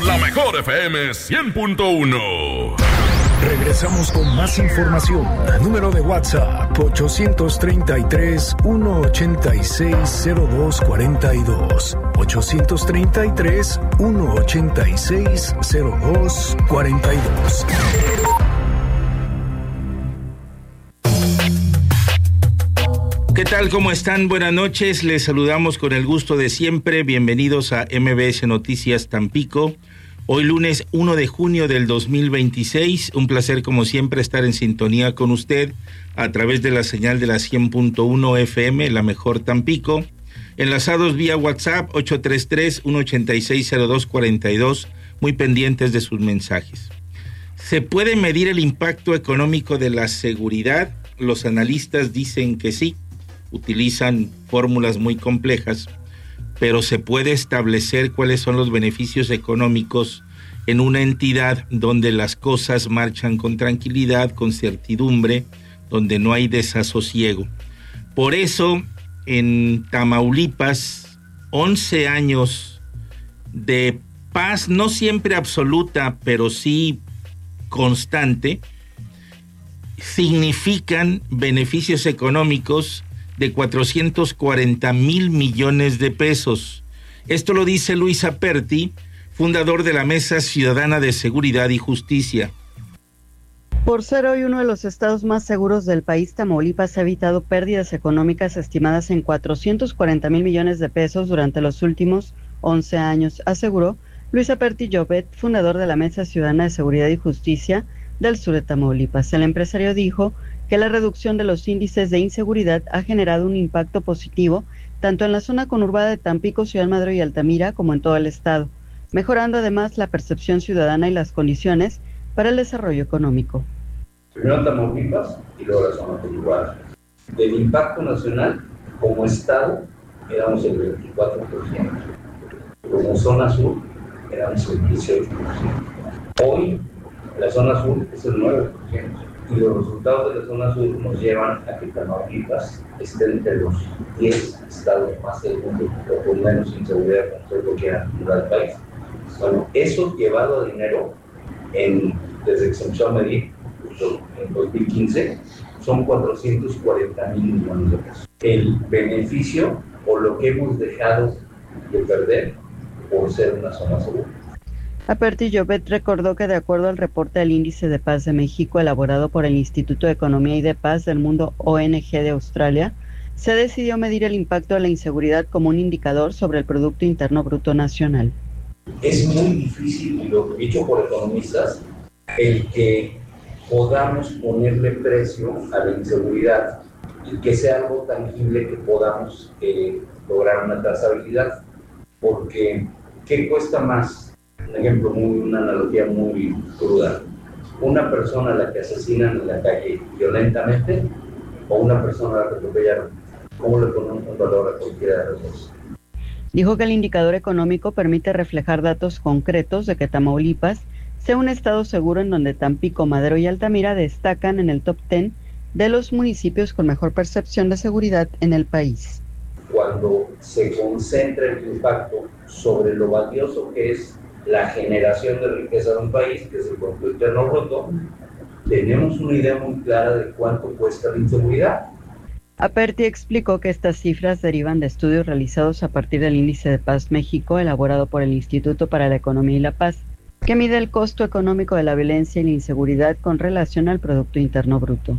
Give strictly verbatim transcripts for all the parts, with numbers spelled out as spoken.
por la mejor F M cien punto uno. Regresamos con más información. Número de WhatsApp ocho tres tres, uno ocho seis, cero dos cuatro dos. ocho tres tres, uno ocho seis, cero dos cuatro dos. ¿Qué tal? ¿Cómo están? Buenas noches. Les saludamos con el gusto de siempre. Bienvenidos a M B S Noticias Tampico. Hoy lunes uno de junio del dos mil veintiséis. Un placer como siempre estar en sintonía con usted a través de la señal de la cien punto uno F M, la mejor Tampico. Enlazados vía WhatsApp ocho tres tres, uno ocho seis, cero dos cuatro dos. Muy pendientes de sus mensajes. ¿Se puede medir el impacto económico de la seguridad? Los analistas dicen que sí. Utilizan fórmulas muy complejas, pero se puede establecer cuáles son los beneficios económicos en una entidad donde las cosas marchan con tranquilidad, con certidumbre, donde no hay desasosiego. Por eso, en Tamaulipas, once años de paz, no siempre absoluta, pero sí constante, significan beneficios económicos de cuatrocientos cuarenta mil millones de pesos. Esto lo dice Luis Aperti, fundador de la Mesa Ciudadana de Seguridad y Justicia. Por ser hoy uno de los estados más seguros del país, Tamaulipas ha evitado pérdidas económicas estimadas en cuatrocientos cuarenta mil millones de pesos durante los últimos once años, aseguró Luis Aperti Llobet, fundador de la Mesa Ciudadana de Seguridad y Justicia del sur de Tamaulipas. El empresario dijo que la reducción de los índices de inseguridad ha generado un impacto positivo tanto en la zona conurbada de Tampico, Ciudad Madero y Altamira como en todo el estado, mejorando además la percepción ciudadana y las condiciones para el desarrollo económico. Primero Tamaulipas y luego la zona conurbada. Del impacto nacional, como estado, éramos el veinticuatro por ciento. Como zona sur, éramos el dieciocho por ciento. Hoy, la zona sur es el nueve por ciento. Y los resultados de la zona sur nos llevan a que Tamaulipas esté entre los diez estados más seguros o con menos inseguridad con todo lo que ha del país. Bueno, eso llevado a dinero, en, desde que se empezó a medir en dos mil quince, son cuatrocientos cuarenta mil millones de pesos. El beneficio o lo que hemos dejado de perder por ser una zona segura. Aperti Llobet recordó que de acuerdo al reporte del Índice de Paz de México elaborado por el Instituto de Economía y de Paz del Mundo O N G de Australia, se decidió medir el impacto de la inseguridad como un indicador sobre el Producto Interno Bruto Nacional. Es muy difícil, y lo dicho por economistas, el que podamos ponerle precio a la inseguridad y que sea algo tangible que podamos eh, lograr una trazabilidad, porque ¿qué cuesta más? Un ejemplo, muy, una analogía muy cruda. Una persona a la que asesinan en la calle violentamente o una persona a la que atropellaron. ¿Cómo le ponemos un valor a cualquiera de las dos? Dijo que el indicador económico permite reflejar datos concretos de que Tamaulipas sea un estado seguro en donde Tampico, Madero y Altamira destacan en el top diez de los municipios con mejor percepción de seguridad en el país. Cuando se concentra el impacto sobre lo valioso que es la generación de riqueza de un país, que es el Producto Interno Bruto, tenemos una idea muy clara de cuánto cuesta la inseguridad. Aperti explicó que estas cifras derivan de estudios realizados a partir del Índice de Paz México, elaborado por el Instituto para la Economía y la Paz, que mide el costo económico de la violencia y la inseguridad con relación al Producto Interno Bruto.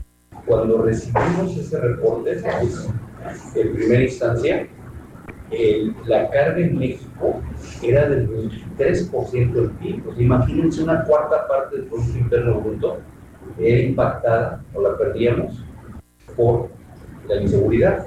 Cuando recibimos ese reporte, pues, en primera instancia, El, la carga en México era del veintitrés por ciento del P I B. Pues imagínense, una cuarta parte del Producto Interno Bruto era impactada o la perdíamos por la inseguridad.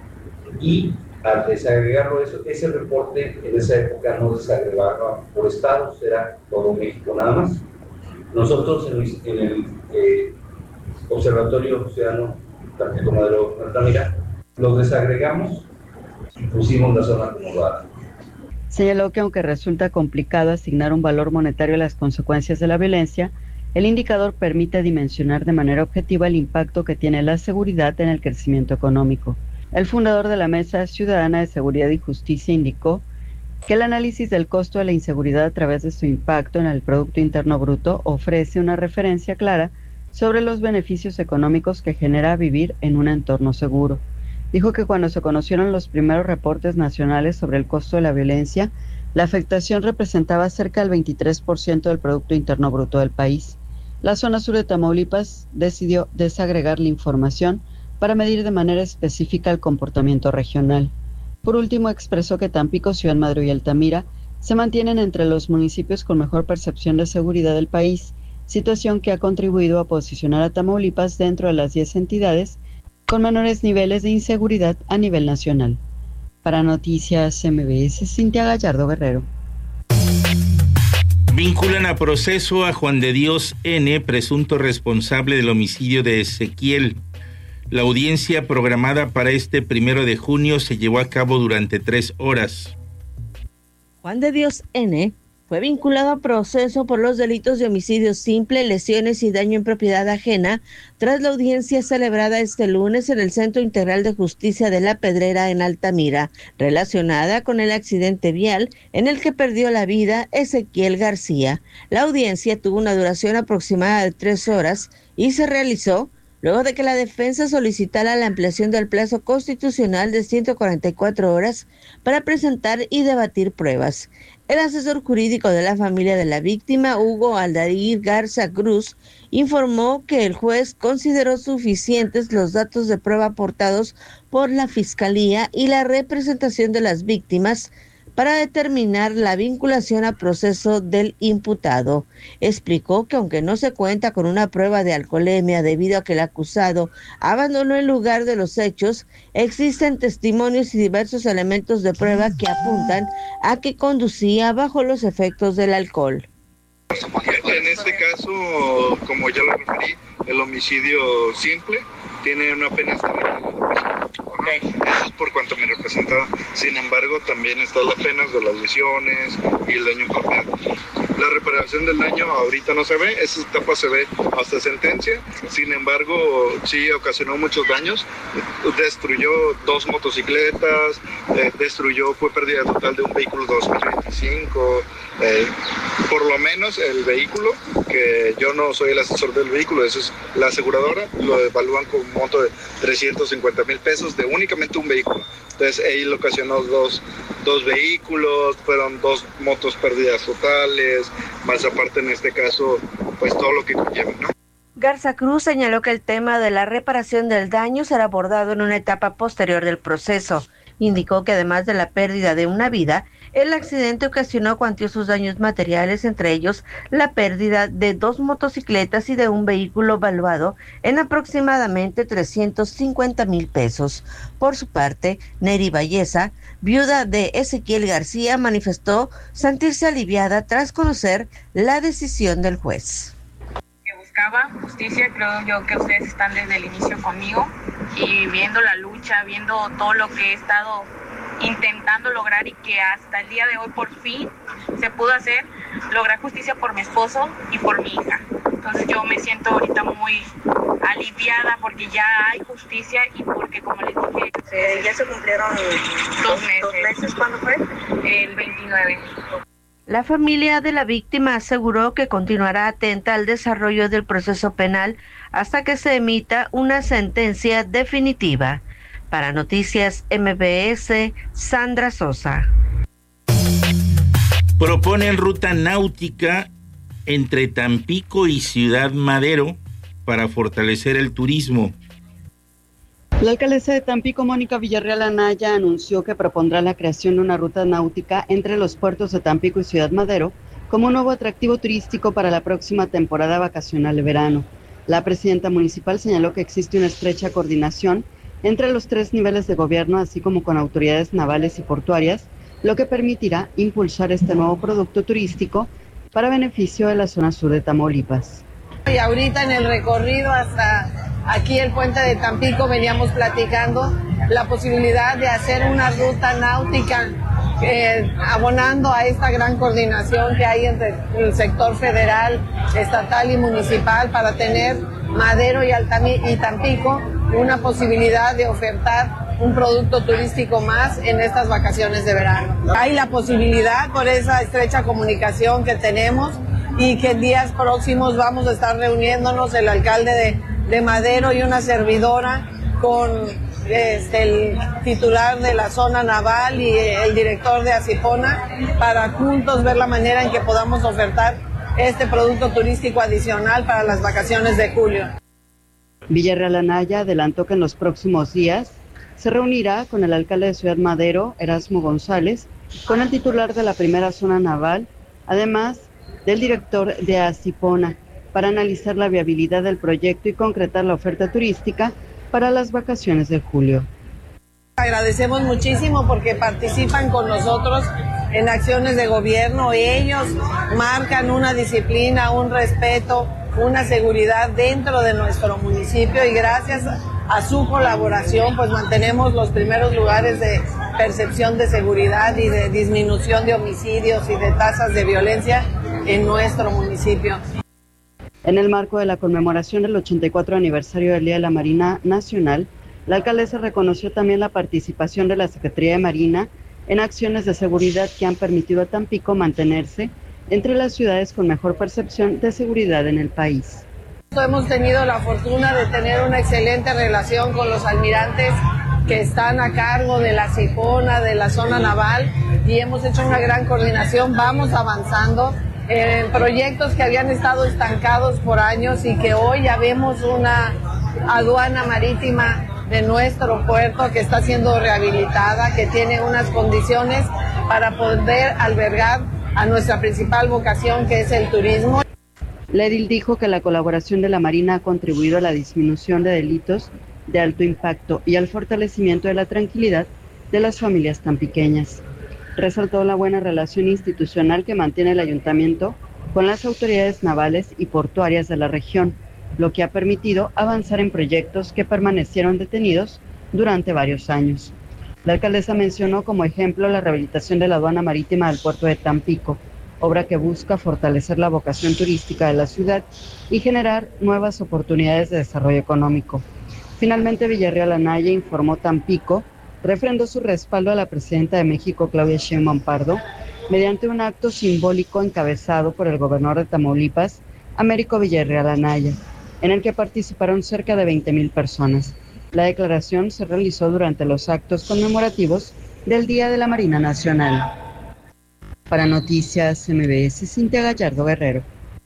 Y al desagregarlo, eso, ese reporte en esa época no desagregaba por estados, era todo México nada más. Nosotros en, en el eh, Observatorio Ciudadano Tampico, Madero, Altamira, los desagregamos y pusimos la zona conurbada. Señaló que aunque resulta complicado asignar un valor monetario a las consecuencias de la violencia, el indicador permite dimensionar de manera objetiva el impacto que tiene la seguridad en el crecimiento económico. El fundador de la Mesa Ciudadana de Seguridad y Justicia indicó que el análisis del costo de la inseguridad a través de su impacto en el Producto Interno Bruto ofrece una referencia clara sobre los beneficios económicos que genera vivir en un entorno seguro. Dijo que cuando se conocieron los primeros reportes nacionales sobre el costo de la violencia, la afectación representaba cerca del veintitrés por ciento del Producto Interno Bruto del país. La zona sur de Tamaulipas decidió desagregar la información para medir de manera específica el comportamiento regional. Por último, expresó que Tampico, Ciudad Madero y Altamira se mantienen entre los municipios con mejor percepción de seguridad del país, situación que ha contribuido a posicionar a Tamaulipas dentro de las diez entidades con menores niveles de inseguridad a nivel nacional. Para Noticias M B S, Cintia Gallardo Guerrero. Vinculan a proceso a Juan de Dios N., presunto responsable del homicidio de Ezequiel. La audiencia programada para este primero de junio se llevó a cabo durante tres horas. Juan de Dios N. fue vinculado a proceso por los delitos de homicidio simple, lesiones y daño en propiedad ajena tras la audiencia celebrada este lunes en el Centro Integral de Justicia de La Pedrera en Altamira, relacionada con el accidente vial en el que perdió la vida Ezequiel García. La audiencia tuvo una duración aproximada de tres horas y se realizó luego de que la defensa solicitara la ampliación del plazo constitucional de ciento cuarenta y cuatro horas para presentar y debatir pruebas. El asesor jurídico de la familia de la víctima, Hugo Aldair Garza Cruz, informó que el juez consideró suficientes los datos de prueba aportados por la Fiscalía y la representación de las víctimas para determinar la vinculación a proceso del imputado. Explicó que aunque no se cuenta con una prueba de alcoholemia debido a que el acusado abandonó el lugar de los hechos, existen testimonios y diversos elementos de prueba que apuntan a que conducía bajo los efectos del alcohol. En este caso, como ya lo referí, el homicidio simple tiene una pena estimada. Okay. Eso es por cuanto me representaba. Sin embargo, también están las penas de las lesiones y el daño en propiedad. La reparación del daño ahorita no se ve, esa etapa se ve hasta sentencia. Sin embargo, sí ocasionó muchos daños. Destruyó dos motocicletas, eh, destruyó, fue pérdida total de un vehículo dos mil veinticinco. Eh, por lo menos el vehículo, que yo no soy el asesor del vehículo, eso es la aseguradora, lo evalúan con un monto de trescientos cincuenta mil pesos de únicamente un vehículo. Entonces ahí le ocasionó dos, dos vehículos, fueron dos motos pérdidas totales, más aparte en este caso, pues todo lo que conlleva, ¿no? Garza Cruz señaló que el tema de la reparación del daño será abordado en una etapa posterior del proceso. Indicó que además de la pérdida de una vida, el accidente ocasionó cuantiosos daños materiales, entre ellos la pérdida de dos motocicletas y de un vehículo valuado en aproximadamente trescientos cincuenta mil pesos. Por su parte, Neri Valleza, viuda de Ezequiel García, manifestó sentirse aliviada tras conocer la decisión del juez. Buscaba justicia, creo yo que ustedes están desde el inicio conmigo y viendo la lucha, viendo todo lo que he estado intentando lograr y que hasta el día de hoy por fin se pudo hacer, lograr justicia por mi esposo y por mi hija. Entonces yo me siento ahorita muy aliviada porque ya hay justicia y porque, como les dije, eh, ya se cumplieron dos meses. ¿Dos meses? ¿Cuándo fue? El veintinueve. La familia de la víctima aseguró que continuará atenta al desarrollo del proceso penal hasta que se emita una sentencia definitiva. Para Noticias M B S, Sandra Sosa. Proponen ruta náutica entre Tampico y Ciudad Madero para fortalecer el turismo. La alcaldesa de Tampico, Mónica Villarreal Anaya, anunció que propondrá la creación de una ruta náutica entre los puertos de Tampico y Ciudad Madero como un nuevo atractivo turístico para la próxima temporada vacacional de verano. La presidenta municipal señaló que existe una estrecha coordinación entre los tres niveles de gobierno, así como con autoridades navales y portuarias, lo que permitirá impulsar este nuevo producto turístico para beneficio de la zona sur de Tamaulipas. Y ahorita en el recorrido hasta aquí el puente de Tampico veníamos platicando la posibilidad de hacer una ruta náutica eh, abonando a esta gran coordinación que hay entre el sector federal, estatal y municipal para tener Madero y, Altami- y Tampico una posibilidad de ofertar un producto turístico más en estas vacaciones de verano. Hay la posibilidad, por esa estrecha comunicación que tenemos, y que en días próximos vamos a estar reuniéndonos el alcalde de, de Madero y una servidora con este, el titular de la zona naval y el director de Asipona para juntos ver la manera en que podamos ofertar este producto turístico adicional para las vacaciones de julio. Villarreal Anaya adelantó que en los próximos días se reunirá con el alcalde de Ciudad Madero, Erasmo González, con el titular de la primera zona naval, además del director de Asipona, para analizar la viabilidad del proyecto y concretar la oferta turística para las vacaciones de julio. Agradecemos muchísimo porque participan con nosotros en acciones de gobierno. Ellos marcan una disciplina, un respeto, una seguridad dentro de nuestro municipio, y gracias a su colaboración pues mantenemos los primeros lugares de percepción de seguridad y de disminución de homicidios y de tasas de violencia en nuestro municipio. En el marco de la conmemoración del ochenta y cuatro aniversario del Día de la Marina Nacional, la alcaldesa reconoció también la participación de la Secretaría de Marina en acciones de seguridad que han permitido a Tampico mantenerse entre las ciudades con mejor percepción de seguridad en el país. Hemos tenido la fortuna de tener una excelente relación con los almirantes que están a cargo de la Asipona, de la zona naval, y hemos hecho una gran coordinación. Vamos avanzando en proyectos que habían estado estancados por años y que hoy ya vemos una aduana marítima de nuestro puerto que está siendo rehabilitada, que tiene unas condiciones para poder albergar a nuestra principal vocación, que es el turismo. La edil dijo que la colaboración de la Marina ha contribuido a la disminución de delitos de alto impacto y al fortalecimiento de la tranquilidad de las familias tampiqueñas. Resaltó la buena relación institucional que mantiene el ayuntamiento con las autoridades navales y portuarias de la región, lo que ha permitido avanzar en proyectos que permanecieron detenidos durante varios años. La alcaldesa mencionó como ejemplo la rehabilitación de la aduana marítima del puerto de Tampico, obra que busca fortalecer la vocación turística de la ciudad y generar nuevas oportunidades de desarrollo económico. Finalmente, Villarreal Anaya informó Tampico refrendó su respaldo a la presidenta de México, Claudia Sheinbaum Pardo, mediante un acto simbólico encabezado por el gobernador de Tamaulipas, Américo Villarreal Anaya, en el que participaron cerca de veinte mil personas. La declaración se realizó durante los actos conmemorativos del Día de la Marina Nacional. Para Noticias M B S, Cintia Gallardo Guerrero.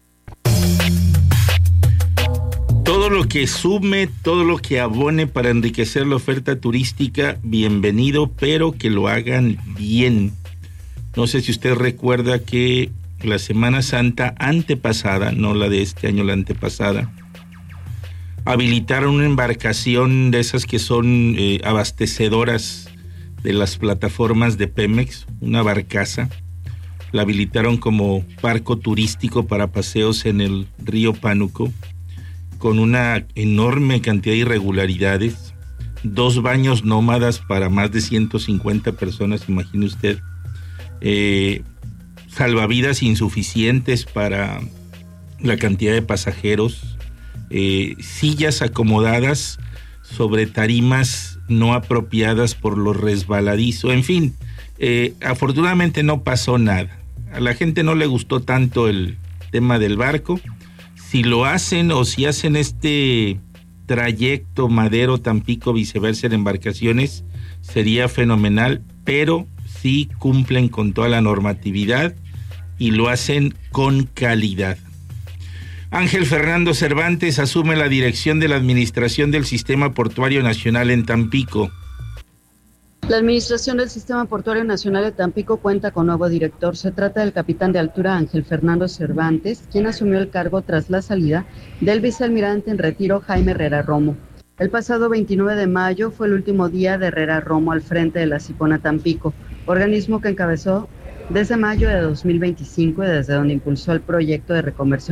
Todo lo que sume, todo lo que abone para enriquecer la oferta turística, bienvenido, pero que lo hagan bien. No sé si usted recuerda que la Semana Santa antepasada, no la de este año, la antepasada, habilitaron una embarcación de esas que son eh, abastecedoras de las plataformas de Pemex, una barcaza. La habilitaron como barco turístico para paseos en el río Pánuco, con una enorme cantidad de irregularidades, dos baños nómadas para más de ciento cincuenta personas, imagine usted, eh, salvavidas insuficientes para la cantidad de pasajeros, eh, sillas acomodadas sobre tarimas no apropiadas por lo resbaladizo, en fin, eh, afortunadamente no pasó nada. A la gente no le gustó tanto el tema del barco. Si lo hacen o si hacen este trayecto Madero-Tampico, viceversa en embarcaciones, sería fenomenal, pero sí cumplen con toda la normatividad y lo hacen con calidad. Ángel Fernando Cervantes asume la dirección de la administración del Sistema Portuario Nacional en Tampico. La administración del Sistema Portuario Nacional de Tampico cuenta con nuevo director. Se trata del capitán de altura Ángel Fernando Cervantes, quien asumió el cargo tras la salida del vicealmirante en retiro Jaime Herrera Romo. El pasado veintinueve de mayo fue el último día de Herrera Romo al frente de la Asipona Tampico, organismo que encabezó desde mayo de dos mil veinticinco y desde donde impulsó el proyecto de reconversión